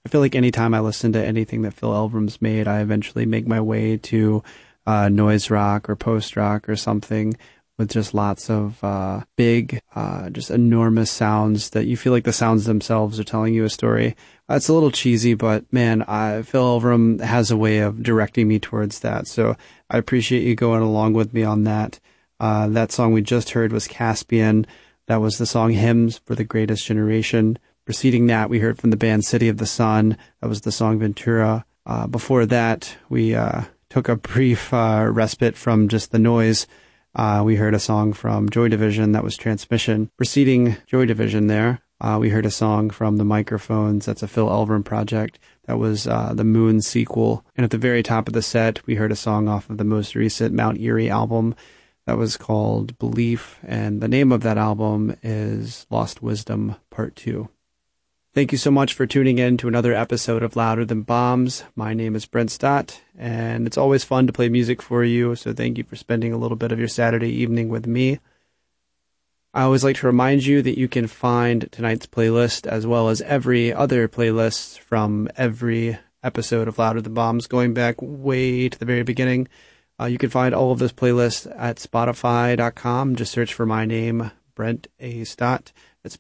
I feel like anytime I listen to anything that Phil Elverum's made, I eventually make my way to noise rock or post rock or something with just lots of big, just enormous sounds that you feel like the sounds themselves are telling you a story. It's a little cheesy, but man, Phil Elverum has a way of directing me towards that. So I appreciate you going along with me on that. That song we just heard was Caspian. That was the song Hymns for the Greatest Generation. Preceding that, we heard from the band City of the Sun. That was the song Ventura. Before that, we took a brief respite from just the noise. We heard a song from Joy Division. That was Transmission. Preceding Joy Division there, we heard a song from The Microphones. That's a Phil Elverum project. That was the Moon sequel. And at the very top of the set, we heard a song off of the most recent Mount Eerie album. That was called Belief. And the name of that album is Lost Wisdom Part 2. Thank you so much for tuning in to another episode of Louder Than Bombs. My name is Brent Stott, and it's always fun to play music for you, so thank you for spending a little bit of your Saturday evening with me. I always like to remind you that you can find tonight's playlist as well as every other playlist from every episode of Louder Than Bombs going back way to the very beginning. You can find all of this playlist at Spotify.com. Just search for my name, Brent A. Stott. That's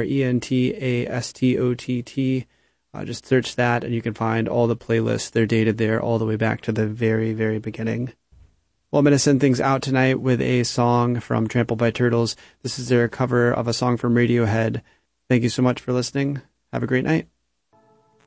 BRENTASTOTT. Just search that and you can find all the playlists. They're dated there all the way back to the very, very beginning. Well, I'm going to send things out tonight with a song from Trampled by Turtles. This is their cover of a song from Radiohead. Thank you so much for listening. Have a great night.